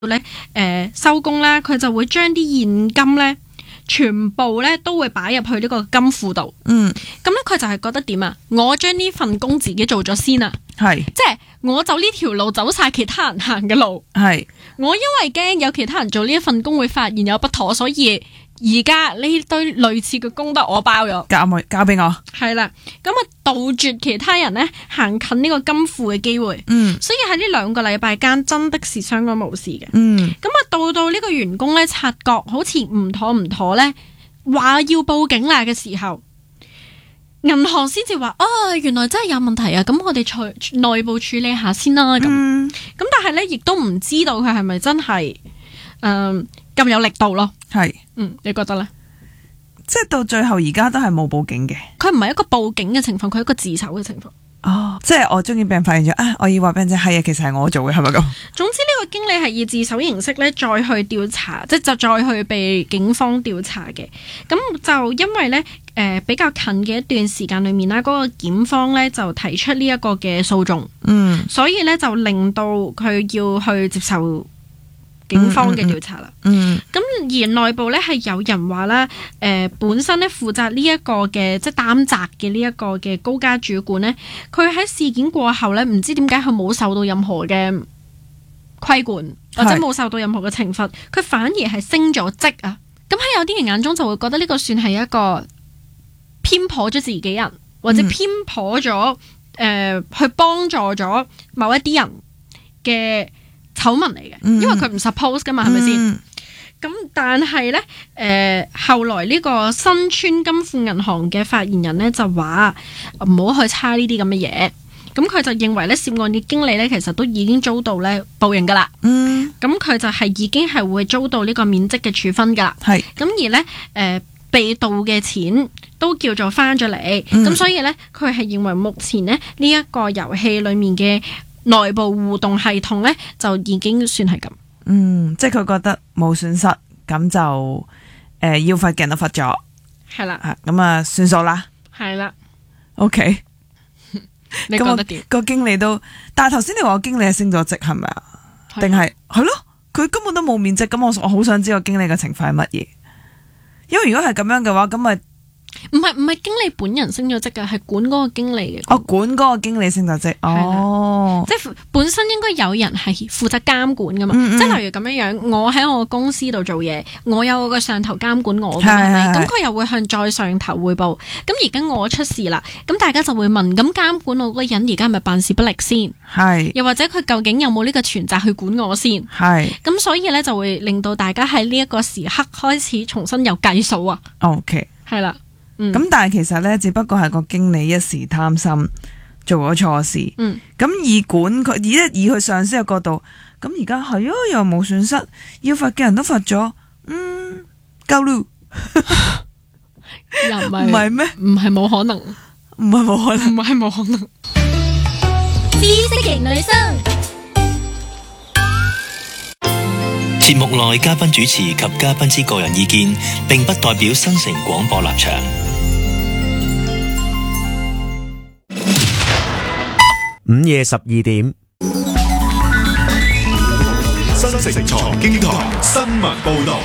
咧收工啦，佢就會將啲現金咧全部咧都會擺入去呢個金庫度。咁咧佢就係覺得點啊？我將呢份工自己做咗先啊，即係我就呢條路走晒其他人行嘅路。我因為驚有其他人做呢一份工會發現有不妥，所以而家呢堆類似嘅工得我包咗， 交俾我。 係啦，咁啊杜絕其他人咧行近呢個金庫嘅機會。所以喺呢2個禮拜間真的是相安無事嘅。咁啊到呢個員工咧察覺好似唔妥咧，話要報警啦嘅時候，銀行先至話原來真係有問題啊！咁我哋內部處理下先啦。咁但係咧亦都唔知道佢係咪真係咁有力度咯。你覺得咧？ 即係到最後而家都係冇報警嘅。 佢唔係一個報警嘅情況，佢係一個自首嘅情況。 即係我中意俾人發現咗我要話俾人知係啊，其實係我做嘅，係咪咁？ 總之呢個經理係以自首形式咧再去調查，即係就再去被警方調查嘅。咁就因為咧比較近嘅一段時間裏面啦，嗰個檢方咧就提出呢一個嘅訴訟。所以咧就令到佢要去接受警方嘅調查啦。咁而內部咧係有人話啦，本身咧負責呢一個嘅即係擔責嘅呢一個嘅高階主管咧，佢喺事件過後咧，唔知點解佢冇受到任何嘅規管，或者冇受到任何嘅懲罰，佢反而係升咗職啊！咁喺有啲人眼中就會覺得呢個算係一個偏頗咗自己人，或者偏頗咗去幫助咗某一啲人嘅醜聞嚟嘅，因為佢唔 suppose 噶嘛，係咪先？咁但係咧，後來呢個新村金庫銀行嘅發言人咧就話唔好去猜呢啲咁嘅嘢。咁佢就認為咧，涉案嘅經理咧其實都已經遭到咧報應噶啦。咁佢就係已經係會遭到呢個免職嘅處分噶啦。咁而咧，被盜嘅錢都叫做翻咗嚟。咁所以咧，佢係認為目前咧呢一個遊戲裏面嘅內部互動系統咧就已經算係咁。 即係佢覺得冇損失，咁就要罰嘅人都罰咗， 係啦， 咁啊算數啦， 係啦。 OK， 你覺得點？ 個經理都，但係頭先你話個經理係升咗職係咪啊？定係咯？佢根本都冇免職，咁我好想知個經理嘅情況係乜嘢？因為如果係咁樣嘅話，咁咪唔係經理本人升咗職嘅，係管嗰個經理嘅。 管嗰個經理升咗職。 即係本身應該有人係負責監管噶嘛。即係例如咁樣，我喺我公司度做嘢，我有我個上頭監管我嘅，係咪？咁佢又會向再上頭匯報。咁而家我出事啦，咁大家就會問：咁監管我嗰個人而家係咪辦事不力先？又或者佢究竟有冇呢個權責去管我先？咁所以咧就會令到大家喺呢一個時刻開始重新又計數啊。 OK， 係啦。 咁但係其實咧，只不過係個經理一時貪心做咗錯事。咁以管佢，以佢上司嘅角度，咁而家係又冇損失，要罰嘅人都罰咗，夠嚕。 又唔係咩？ 唔係冇可能， 唔係冇可能， 唔係冇可能。 知識型女生。 節目內嘉賓主持及嘉賓之個人意見，並不代表新城廣播立場。 午夜12點， 新城財經台新聞報道。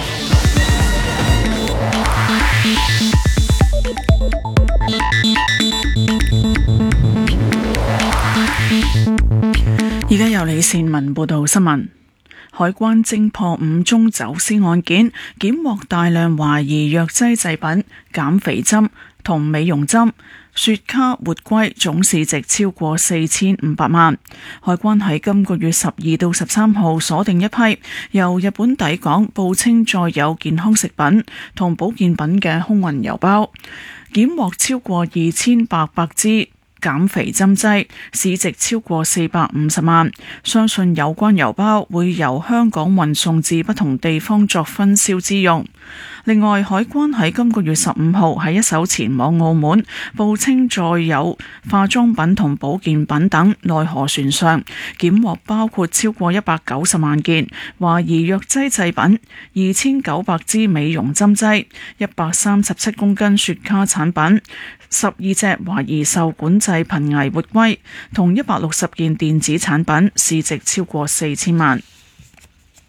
而家由李善文報道新聞。海關偵破5宗走私案件，檢獲大量懷疑藥劑製品、減肥針同美容針、雪茄、活龜，總市值超過4500萬。海關喺今個月12到13號鎖定一批由日本抵港，報稱載有健康食品同保健品嘅空運郵包，檢獲超過2800支減肥針劑，市值超過450萬，相信有關郵包會由香港運送至不同地方作分銷之用。另外，海關喺今個月15號喺一艘前往澳門，報稱載有化妝品同保健品等內河船上，檢獲包括超過190萬件懷疑藥劑製品、2900支美容針劑、137公斤雪茄產品、12隻懷疑受管制瀕危活龜同160件電子產品，市值超過4000萬。